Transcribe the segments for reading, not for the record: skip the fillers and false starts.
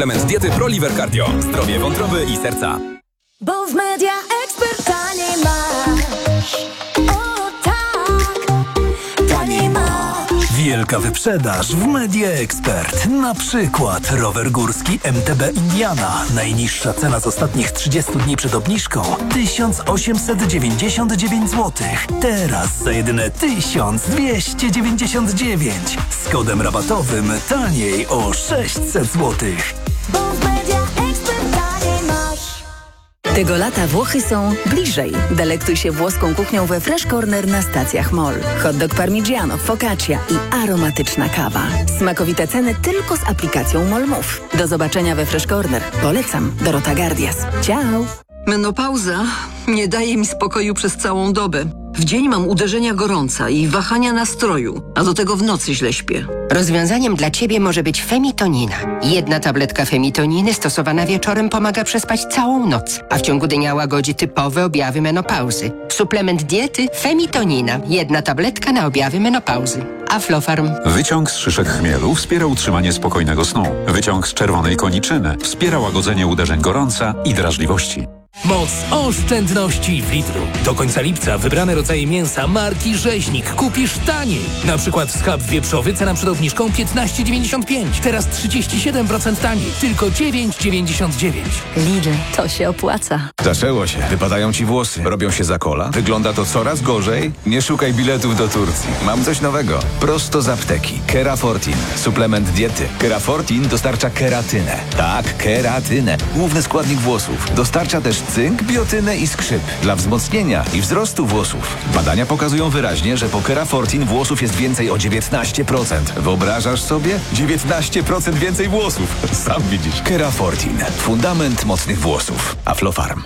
Suplement diety ProLiver Cardio. Zdrowie wątroby i serca. Bo w Media Expert taniej masz. O tak, taniej masz. Wielka wyprzedaż w Media Expert. Na przykład rower górski MTB Indiana. Najniższa cena z ostatnich 30 dni przed obniżką 1899 zł. Teraz za jedyne 1299. Z kodem rabatowym taniej o 600 zł. Bo w Media Expert taniej masz. Tego lata Włochy są bliżej. Delektuj się włoską kuchnią we Fresh Corner na stacjach MOL. Hot dog parmigiano, focaccia i aromatyczna kawa. Smakowite ceny tylko z aplikacją MOL Move. Do zobaczenia we Fresh Corner. Polecam. Dorota Gardias. Ciao! Menopauza nie daje mi spokoju przez całą dobę. W dzień mam uderzenia gorąca i wahania nastroju, a do tego w nocy źle śpię. Rozwiązaniem dla Ciebie może być Femitonina. Jedna tabletka Femitoniny stosowana wieczorem pomaga przespać całą noc, a w ciągu dnia łagodzi typowe objawy menopauzy. Suplement diety Femitonina. Jedna tabletka na objawy menopauzy. Aflofarm. Wyciąg z szyszek chmielu wspiera utrzymanie spokojnego snu. Wyciąg z czerwonej koniczyny wspiera łagodzenie uderzeń gorąca i drażliwości. Moc oszczędności w Lidlu. Do końca lipca wybrane rodzaje mięsa marki Rzeźnik kupisz taniej. Na przykład schab wieprzowy cena przed obniżką 15,95. Teraz 37% taniej. Tylko 9,99. Lidl, to się opłaca. Zaczęło się. Wypadają ci włosy. Robią się za kola. Wygląda to coraz gorzej. Nie szukaj biletów do Turcji. Mam coś nowego. Prosto z apteki. Kerafortin. Suplement diety. Kerafortin dostarcza keratynę. Tak, keratynę. Główny składnik włosów. Dostarcza też cynk, biotynę i skrzyp dla wzmocnienia i wzrostu włosów. Badania pokazują wyraźnie, że po Kerafortin włosów jest więcej o 19%. Wyobrażasz sobie? 19% więcej włosów. Sam widzisz. Kerafortin. Fundament mocnych włosów. Aflofarm.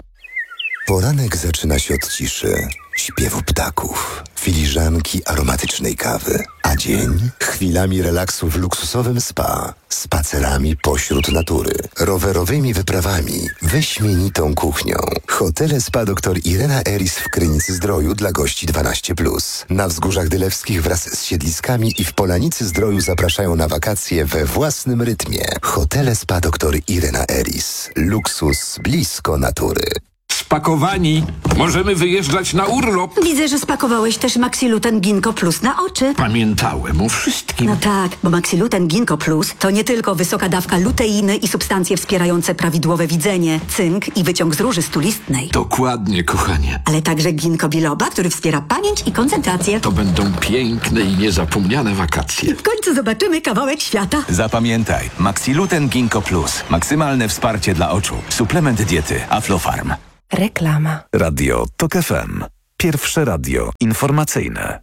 Poranek zaczyna się od ciszy, śpiewu ptaków, filiżanki aromatycznej kawy, a dzień chwilami relaksu w luksusowym spa, spacerami pośród natury, rowerowymi wyprawami, wyśmienitą kuchnią. Hotele Spa dr Irena Eris w Krynicy-Zdroju dla gości 12+. Na Wzgórzach Dylewskich wraz z siedliskami i w Polanicy-Zdroju zapraszają na wakacje we własnym rytmie. Hotele Spa dr Irena Eris. Luksus blisko natury. Spakowani. Możemy wyjeżdżać na urlop. Widzę, że spakowałeś też Maxiluten Ginkgo Plus na oczy. Pamiętałem o wszystkim. No tak, bo Maxiluten Ginkgo Plus to nie tylko wysoka dawka luteiny i substancje wspierające prawidłowe widzenie, cynk i wyciąg z róży stulistnej. Dokładnie, kochanie. Ale także ginkgo biloba, który wspiera pamięć i koncentrację. To będą piękne i niezapomniane wakacje. W końcu zobaczymy kawałek świata. Zapamiętaj. Maxiluten Ginkgo Plus. Maksymalne wsparcie dla oczu. Suplement diety. Aflofarm. Reklama. Radio TOK FM. Pierwsze radio informacyjne.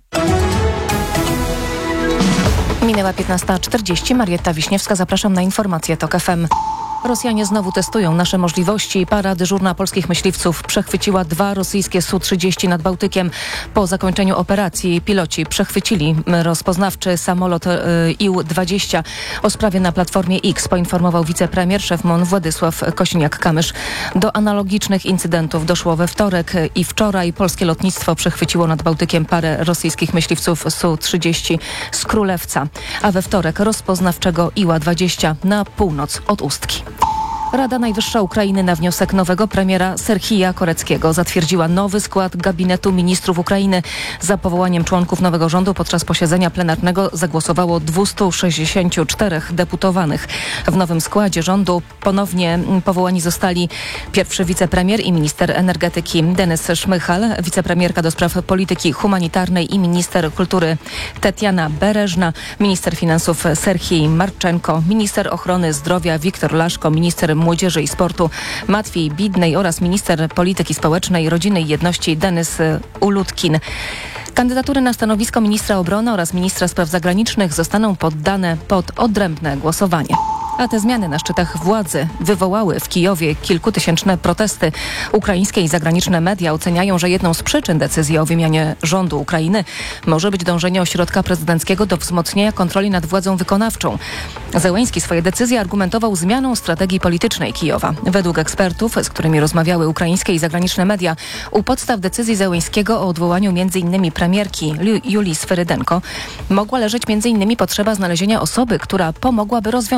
Minęła 15:40. Marietta Wiśniewska. Zapraszam na informacje TOK FM. Rosjanie znowu testują nasze możliwości. Para dyżurna polskich myśliwców przechwyciła 2 rosyjskie Su-30 nad Bałtykiem. Po zakończeniu operacji piloci przechwycili rozpoznawczy samolot Ił-20. O sprawie na Platformie X poinformował wicepremier, szef MON Władysław Kosiniak-Kamysz. Do analogicznych incydentów doszło we wtorek i wczoraj. Polskie lotnictwo przechwyciło nad Bałtykiem parę rosyjskich myśliwców Su-30 z Królewca, a we wtorek rozpoznawczego Iła-20 na północ od Ustki. Rada Najwyższa Ukrainy na wniosek nowego premiera Serhija Koreckiego zatwierdziła nowy skład gabinetu ministrów Ukrainy. Za powołaniem członków nowego rządu podczas posiedzenia plenarnego zagłosowało 264 deputowanych. W nowym składzie rządu ponownie powołani zostali pierwszy wicepremier i minister energetyki Denys Szmychal, wicepremierka do spraw polityki humanitarnej i minister kultury Tetiana Bereżna, minister finansów Serhij Marczenko, minister ochrony zdrowia Wiktor Laszko, minister młodzieży i sportu Matwiej Bidnej oraz minister polityki społecznej, rodziny i jedności Denys Ulutkin. Kandydatury na stanowisko ministra obrony oraz ministra spraw zagranicznych zostaną poddane pod odrębne głosowanie. A te zmiany na szczytach władzy wywołały w Kijowie kilkutysięczne protesty. Ukraińskie i zagraniczne media oceniają, że jedną z przyczyn decyzji o wymianie rządu Ukrainy może być dążenie ośrodka prezydenckiego do wzmocnienia kontroli nad władzą wykonawczą. Zełenski swoje decyzje argumentował zmianą strategii politycznej Kijowa. Według ekspertów, z którymi rozmawiały ukraińskie i zagraniczne media, u podstaw decyzji Zełenskiego o odwołaniu m.in. premierki Julii Sferydenko mogła leżeć m.in. potrzeba znalezienia osoby, która pomogłaby rozwiązać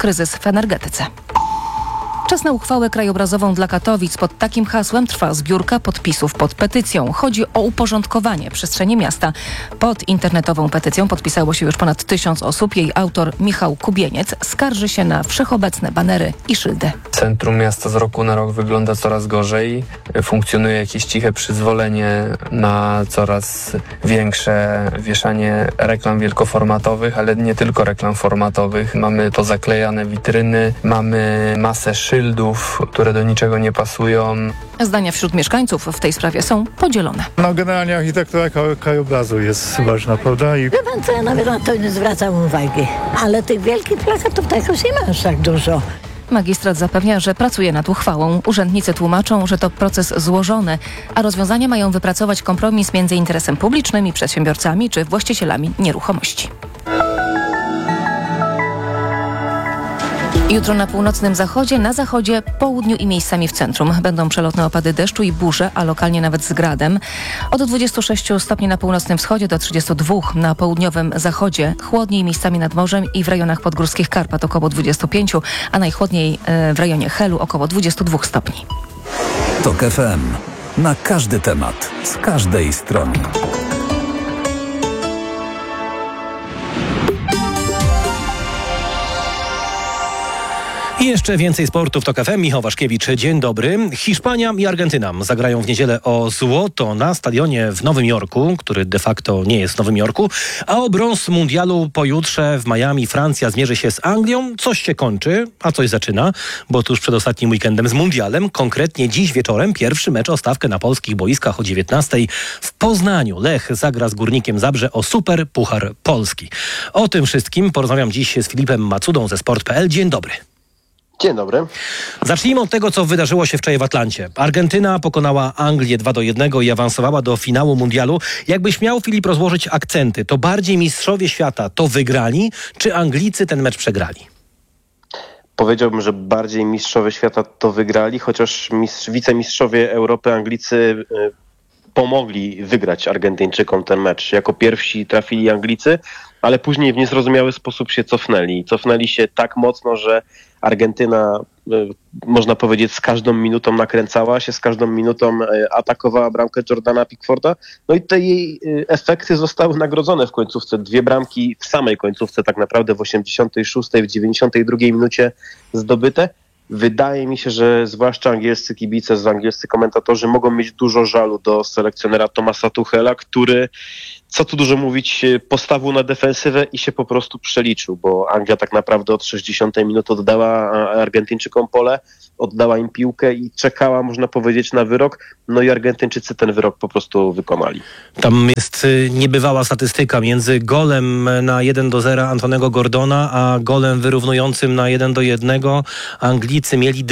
kryzys w energetyce. Czas na uchwałę krajobrazową dla Katowic. Pod takim hasłem trwa zbiórka podpisów pod petycją. Chodzi o uporządkowanie przestrzeni miasta. Pod internetową petycją podpisało się już ponad 1000 osób. Jej autor Michał Kubieniec skarży się na wszechobecne banery i szyldy. Centrum miasta z roku na rok wygląda coraz gorzej. Funkcjonuje jakieś ciche przyzwolenie na coraz większe wieszanie reklam wielkoformatowych, ale nie tylko reklam formatowych. Mamy to zaklejane witryny, mamy masę szyldów, które do niczego nie pasują. Zdania wśród mieszkańców w tej sprawie są podzielone. Generalnie architektura krajobrazu jest ważna, prawda? Wie pan co, ja nawet na to nie zwracam uwagi. Ale tych wielkich plakatów tak już nie ma aż tak dużo. Magistrat zapewnia, że pracuje nad uchwałą. Urzędnicy tłumaczą, że to proces złożony, a rozwiązania mają wypracować kompromis między interesem publicznym i przedsiębiorcami czy właścicielami nieruchomości. Jutro na północnym zachodzie, na zachodzie, południu i miejscami w centrum. Będą przelotne opady deszczu i burze, a lokalnie nawet z gradem. Od 26 stopni na północnym wschodzie do 32 na południowym zachodzie. Chłodniej miejscami nad morzem i w rejonach podgórskich Karpat około 25, a najchłodniej w rejonie Helu około 22 stopni. TOK FM. Na każdy temat, z każdej strony. I jeszcze więcej sportu w TOK FM. Michał Waszkiewicz, dzień dobry. Hiszpania i Argentyna zagrają w niedzielę o złoto na stadionie w Nowym Jorku, który de facto nie jest w Nowym Jorku, a o brąz mundialu pojutrze w Miami Francja zmierzy się z Anglią. Coś się kończy, a coś zaczyna, bo tuż przed ostatnim weekendem z mundialem, konkretnie dziś wieczorem, pierwszy mecz o stawkę na polskich boiskach o 19:00 w Poznaniu. Lech zagra z Górnikiem Zabrze o Super Puchar Polski. O tym wszystkim porozmawiam dziś z Filipem Macudą ze Sport.pl. Dzień dobry. Dzień dobry. Zacznijmy od tego, co wydarzyło się wczoraj w Atlancie. Argentyna pokonała Anglię 2-1 i awansowała do finału mundialu. Jakbyś miał, Filip, rozłożyć akcenty, to bardziej mistrzowie świata to wygrali, czy Anglicy ten mecz przegrali? Powiedziałbym, że bardziej mistrzowie świata to wygrali, chociaż wicemistrzowie Europy Anglicy pomogli wygrać Argentyńczykom ten mecz. Jako pierwsi trafili Anglicy, ale później w niezrozumiały sposób się cofnęli. Cofnęli się tak mocno, że Argentyna, można powiedzieć, z każdą minutą nakręcała się, z każdą minutą atakowała bramkę Jordana Pickforda. No i te jej efekty zostały nagrodzone w końcówce. 2 bramki w samej końcówce, tak naprawdę w 86, w 92 minucie zdobyte. Wydaje mi się, że zwłaszcza angielscy kibice, angielscy komentatorzy mogą mieć dużo żalu do selekcjonera Thomasa Tuchela, który, co tu dużo mówić, postawił na defensywę i się po prostu przeliczył, bo Anglia tak naprawdę od 60 minuty oddała Argentyńczykom pole, oddała im piłkę i czekała, można powiedzieć, na wyrok. No i Argentyńczycy ten wyrok po prostu wykonali. Tam jest niebywała statystyka między golem na 1-0 Antonego Gordona, a golem wyrównującym na 1-1. Anglicy mieli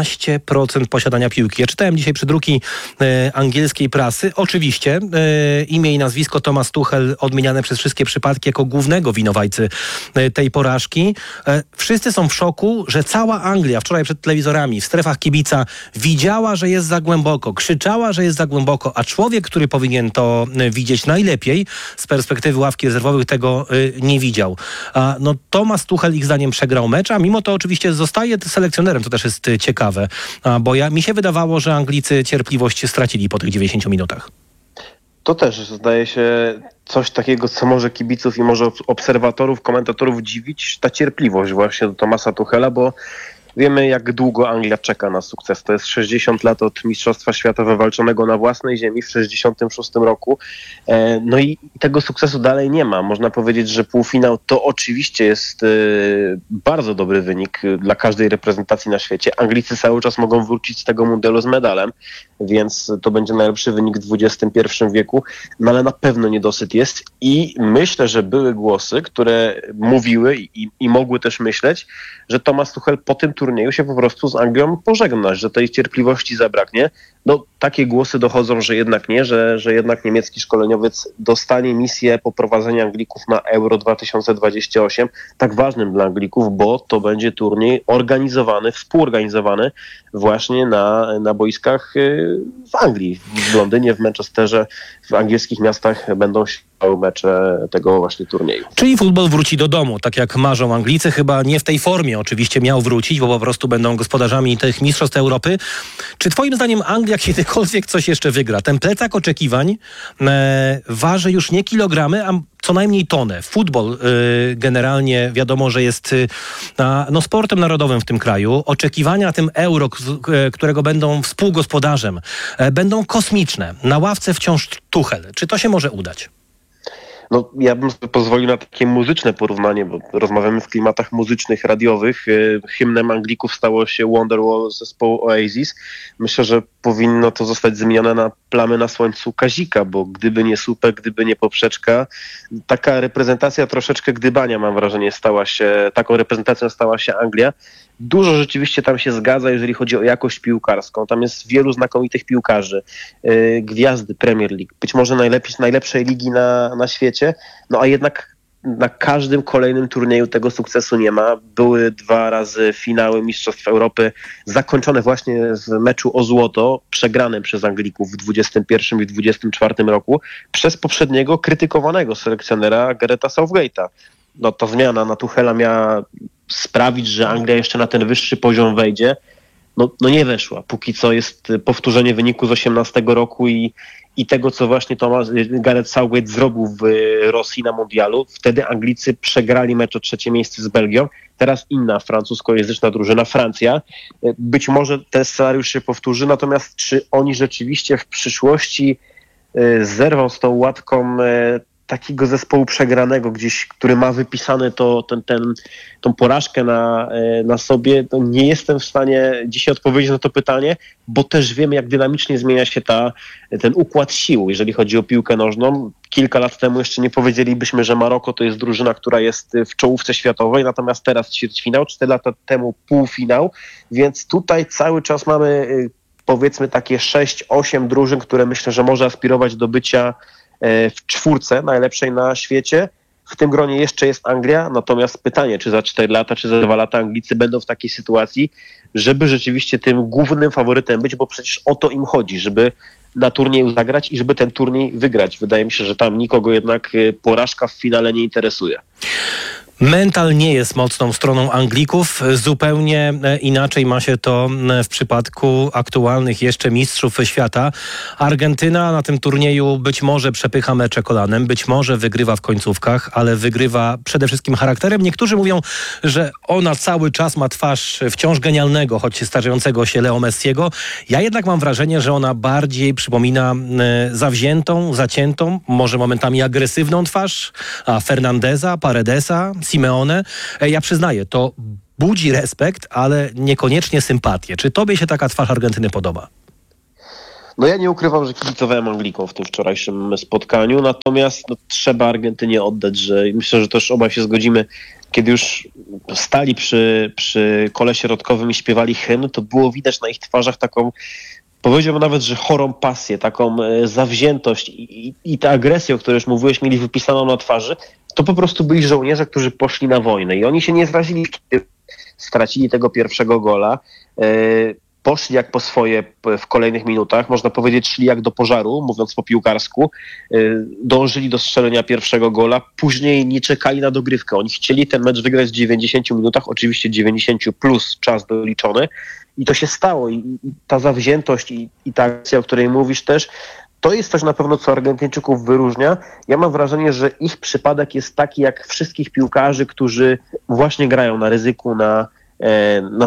12% posiadania piłki. Ja czytałem dzisiaj przedruki angielskiej prasy. Oczywiście imię i nazwisko Thomas Tuchel odmieniane przez wszystkie przypadki jako głównego winowajcy tej porażki. Wszyscy są w szoku, że cała Anglia wczoraj przed telewizorami w strefach kibica widziała, że jest za głęboko, krzyczała, że jest za głęboko, a człowiek, który powinien to widzieć najlepiej z perspektywy ławki rezerwowych, tego nie widział. No Thomas Tuchel ich zdaniem przegrał mecz, a mimo to oczywiście zostaje selekcjonerem, to też jest ciekawe, bo mi się wydawało, że Anglicy cierpliwość stracili po tych 90 minutach. To też zdaje się coś takiego, co może kibiców i może obserwatorów, komentatorów dziwić, ta cierpliwość właśnie do Thomasa Tuchela, bo wiemy, jak długo Anglia czeka na sukces. To jest 60 lat od Mistrzostwa Świata wywalczonego na własnej ziemi w 66 roku. No i tego sukcesu dalej nie ma. Można powiedzieć, że półfinał to oczywiście jest bardzo dobry wynik dla każdej reprezentacji na świecie. Anglicy cały czas mogą wrócić z tego mundialu z medalem, więc to będzie najlepszy wynik w XXI wieku. No ale na pewno niedosyt jest i myślę, że były głosy, które mówiły i mogły też myśleć, że Thomas Tuchel po tym turnieju się po prostu z Anglią pożegna, że tej cierpliwości zabraknie. No takie głosy dochodzą, że jednak nie, że jednak niemiecki szkoleniowiec dostanie misję poprowadzenia Anglików na Euro 2028, tak ważnym dla Anglików, bo to będzie turniej organizowany, współorganizowany właśnie na boiskach w Anglii, w Londynie, w Manchesterze, w angielskich miastach będą trwały mecze tego właśnie turnieju. Czyli futbol wróci do domu, tak jak marzą Anglicy, chyba nie w tej formie oczywiście miał wrócić, bo po prostu będą gospodarzami tych mistrzostw Europy. Czy twoim zdaniem Anglia kiedykolwiek coś jeszcze wygra? Ten plecak oczekiwań waży już nie kilogramy, a co najmniej tonę. Futbol generalnie wiadomo, że jest sportem narodowym w tym kraju. Oczekiwania na tym Euro, którego będą współgospodarzem, będą kosmiczne. Na ławce wciąż Tuchel. Czy to się może udać? No, ja bym sobie pozwolił na takie muzyczne porównanie, bo rozmawiamy w klimatach muzycznych, radiowych. Hymnem Anglików stało się Wonderwall zespołu Oasis. Myślę, że powinno to zostać zmienione na Plamy na słońcu Kazika, bo gdyby nie słupek, gdyby nie poprzeczka, taka reprezentacja troszeczkę gdybania, mam wrażenie, taką reprezentacją stała się Anglia. Dużo rzeczywiście tam się zgadza, jeżeli chodzi o jakość piłkarską. Tam jest wielu znakomitych piłkarzy, gwiazdy Premier League, być może najlepszej ligi na świecie, no a jednak na każdym kolejnym turnieju tego sukcesu nie ma. Były 2 razy finały Mistrzostw Europy zakończone właśnie w meczu o złoto, przegranym przez Anglików w 21 i 24 roku przez poprzedniego krytykowanego selekcjonera Garetha Southgate'a. No ta zmiana na Tuchela miała sprawić, że Anglia jeszcze na ten wyższy poziom wejdzie. No nie weszła. Póki co jest powtórzenie wyniku z 18 roku i tego, co właśnie Gareth Southgate zrobił w Rosji na mundialu. Wtedy Anglicy przegrali mecz o 3. miejsce z Belgią. Teraz inna francuskojęzyczna drużyna, Francja. Być może ten scenariusz się powtórzy, natomiast czy oni rzeczywiście w przyszłości zerwą z tą łatką takiego zespołu przegranego gdzieś, który ma wypisane tą porażkę na sobie, to nie jestem w stanie dzisiaj odpowiedzieć na to pytanie, bo też wiemy, jak dynamicznie zmienia się ten układ sił, jeżeli chodzi o piłkę nożną. Kilka lat temu jeszcze nie powiedzielibyśmy, że Maroko to jest drużyna, która jest w czołówce światowej, natomiast teraz ćwierćfinał, 4 lata temu półfinał, więc tutaj cały czas mamy powiedzmy takie 6-8 drużyn, które myślę, że może aspirować do bycia w 4 najlepszej na świecie. W tym gronie jeszcze jest Anglia, natomiast pytanie, czy za 4 lata, czy za 2 lata Anglicy będą w takiej sytuacji, żeby rzeczywiście tym głównym faworytem być, bo przecież o to im chodzi, żeby na turnieju zagrać i żeby ten turniej wygrać. Wydaje mi się, że tam nikogo jednak porażka w finale nie interesuje. Mental nie jest mocną stroną Anglików. Zupełnie inaczej ma się to w przypadku aktualnych jeszcze mistrzów świata. Argentyna na tym turnieju być może przepycha mecze kolanem, być może wygrywa w końcówkach, ale wygrywa przede wszystkim charakterem. Niektórzy mówią, że ona cały czas ma twarz wciąż genialnego, choć starzejącego się Leo Messiego. Ja jednak mam wrażenie, że ona bardziej przypomina zawziętą, zaciętą, może momentami agresywną twarz Fernandeza, Paredesa, Simeone. Ja przyznaję, to budzi respekt, ale niekoniecznie sympatię. Czy tobie się taka twarz Argentyny podoba? No ja nie ukrywam, że kibicowałem Anglikom w tym wczorajszym spotkaniu, natomiast trzeba Argentynie oddać, że myślę, że też obaj się zgodzimy, kiedy już stali przy kole środkowym i śpiewali hymn, to było widać na ich twarzach taką, powiedziałbym nawet, że chorą pasję, taką zawziętość i tę agresję, o której już mówiłeś, mieli wypisaną na twarzy. To po prostu byli żołnierze, którzy poszli na wojnę i oni się nie zrazili, kiedy stracili tego pierwszego gola. Poszli jak po swoje w kolejnych minutach, można powiedzieć, szli jak do pożaru, mówiąc po piłkarsku, dążyli do strzelenia pierwszego gola, później nie czekali na dogrywkę. Oni chcieli ten mecz wygrać w 90 minutach, oczywiście 90 plus czas doliczony i to się stało i ta zawziętość i ta akcja, o której mówisz też, to jest coś na pewno, co Argentyńczyków wyróżnia. Ja mam wrażenie, że ich przypadek jest taki jak wszystkich piłkarzy, którzy właśnie grają na ryzyku, w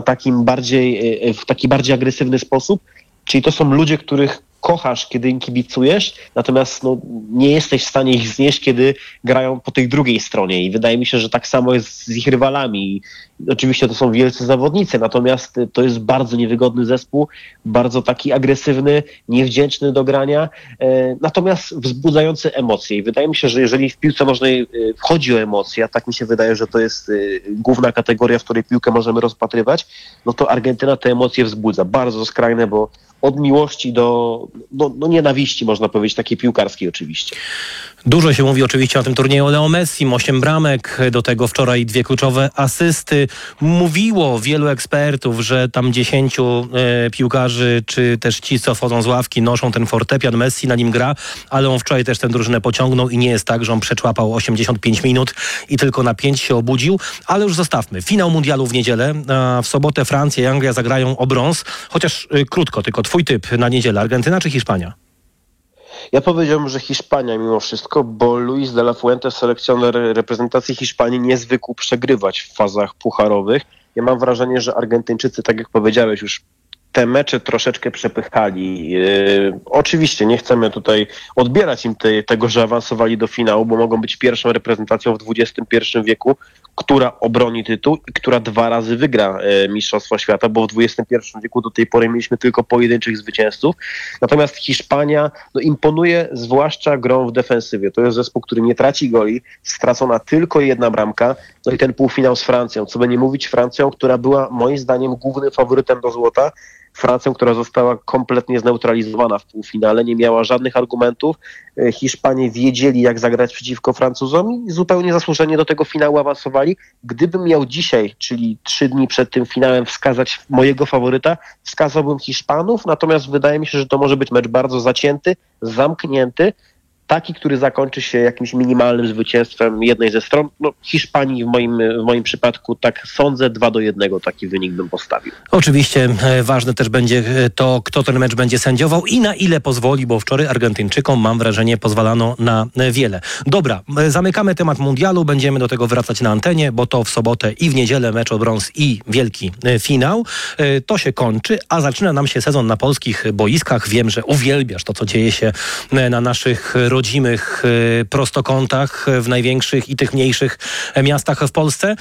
taki bardziej agresywny sposób. Czyli to są ludzie, których kochasz, kiedy im kibicujesz, natomiast nie jesteś w stanie ich znieść, kiedy grają po tej drugiej stronie i wydaje mi się, że tak samo jest z ich rywalami. Oczywiście to są wielcy zawodnicy, natomiast to jest bardzo niewygodny zespół, bardzo taki agresywny, niewdzięczny do grania, natomiast wzbudzający emocje i wydaje mi się, że jeżeli w piłce nożnej chodzi o emocje, a tak mi się wydaje, że to jest główna kategoria, w której piłkę możemy rozpatrywać, no to Argentyna te emocje wzbudza, bardzo skrajne, bo od miłości do nienawiści, można powiedzieć, takiej piłkarskiej oczywiście. Dużo się mówi oczywiście o tym turnieju Leo Messi, 8 bramek, do tego wczoraj 2 kluczowe asysty. Mówiło wielu ekspertów, że tam 10 piłkarzy, czy też ci, co wchodzą z ławki, noszą ten fortepian, Messi na nim gra, ale on wczoraj też tę drużynę pociągnął i nie jest tak, że on przeczłapał 85 minut i tylko na 5 się obudził, ale już zostawmy. Finał mundialu w niedzielę, a w sobotę Francja i Anglia zagrają o brąz, chociaż krótko, tylko twój typ na niedzielę, Argentyna czy Hiszpania? Ja powiedziałbym, że Hiszpania mimo wszystko, bo Luis de la Fuente, selekcjoner reprezentacji Hiszpanii, nie zwykł przegrywać w fazach pucharowych. Ja mam wrażenie, że Argentyńczycy, tak jak powiedziałeś, już te mecze troszeczkę przepychali. Oczywiście nie chcemy tutaj odbierać im tego, że awansowali do finału, bo mogą być pierwszą reprezentacją w XXI wieku, która obroni tytuł i która 2 razy wygra Mistrzostwo Świata, bo w XXI wieku do tej pory mieliśmy tylko pojedynczych zwycięzców. Natomiast Hiszpania imponuje zwłaszcza grą w defensywie. To jest zespół, który nie traci goli, stracona tylko 1 bramka. No i ten półfinał z Francją. Co by nie mówić, Francją, która była moim zdaniem głównym faworytem do złota. Francją, która została kompletnie zneutralizowana w półfinale, nie miała żadnych argumentów. Hiszpanie wiedzieli, jak zagrać przeciwko Francuzom i zupełnie zasłużenie do tego finału awansowali. Gdybym miał dzisiaj, czyli 3 dni przed tym finałem, wskazać mojego faworyta, wskazałbym Hiszpanów, natomiast wydaje mi się, że to może być mecz bardzo zacięty, zamknięty, taki, który zakończy się jakimś minimalnym zwycięstwem jednej ze stron. No, Hiszpanii w moim przypadku, tak sądzę, 2-1 taki wynik bym postawił. Oczywiście ważne też będzie to, kto ten mecz będzie sędziował i na ile pozwoli, bo wczoraj Argentyńczykom, mam wrażenie, pozwalano na wiele. Dobra, zamykamy temat mundialu, będziemy do tego wracać na antenie, bo to w sobotę i w niedzielę mecz o brąz i wielki finał. To się kończy, a zaczyna nam się sezon na polskich boiskach. Wiem, że uwielbiasz to, co dzieje się na naszych rodzimych prostokątach w największych i tych mniejszych miastach w Polsce.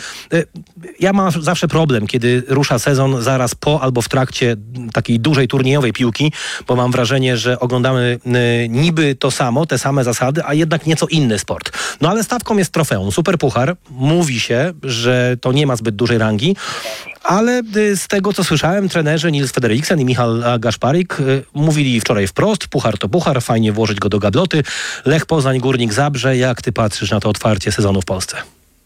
Ja mam zawsze problem, kiedy rusza sezon zaraz po albo w trakcie takiej dużej turniejowej piłki, bo mam wrażenie, że oglądamy niby to samo, te same zasady, a jednak nieco inny sport. No ale stawką jest trofeum. Superpuchar. Mówi się, że to nie ma zbyt dużej rangi, ale z tego, co słyszałem, trenerzy Nils Frederiksen i Michal Gaszparik mówili wczoraj wprost, puchar to puchar, fajnie włożyć go do gabloty. Lech Poznań, Górnik Zabrze. Jak ty patrzysz na to otwarcie sezonu w Polsce?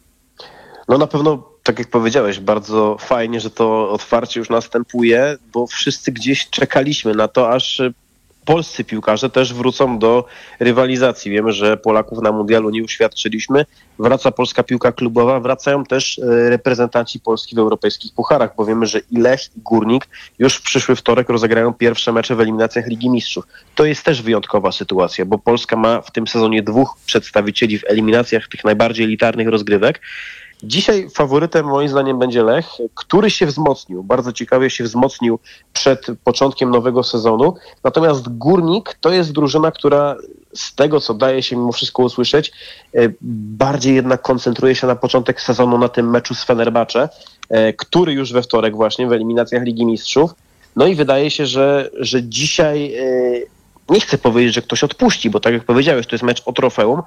No na pewno, tak jak powiedziałeś, bardzo fajnie, że to otwarcie już następuje, bo wszyscy gdzieś czekaliśmy na to, aż polscy piłkarze też wrócą do rywalizacji. Wiemy, że Polaków na mundialu nie uświadczyliśmy. Wraca polska piłka klubowa, wracają też reprezentanci Polski w europejskich pucharach, bo wiemy, że i Lech, i Górnik już w przyszły wtorek rozegrają pierwsze mecze w eliminacjach Ligi Mistrzów. To jest też wyjątkowa sytuacja, bo Polska ma w tym sezonie 2 przedstawicieli w eliminacjach tych najbardziej elitarnych rozgrywek. Dzisiaj faworytem moim zdaniem będzie Lech, który się wzmocnił, bardzo ciekawie się wzmocnił przed początkiem nowego sezonu. Natomiast Górnik to jest drużyna, która z tego, co daje się mimo wszystko usłyszeć, bardziej jednak koncentruje się na początek sezonu na tym meczu z Fenerbahce, który już we wtorek właśnie w eliminacjach Ligi Mistrzów. No i wydaje się, że dzisiaj nie chcę powiedzieć, że ktoś odpuści, bo tak jak powiedziałeś, to jest mecz o trofeum,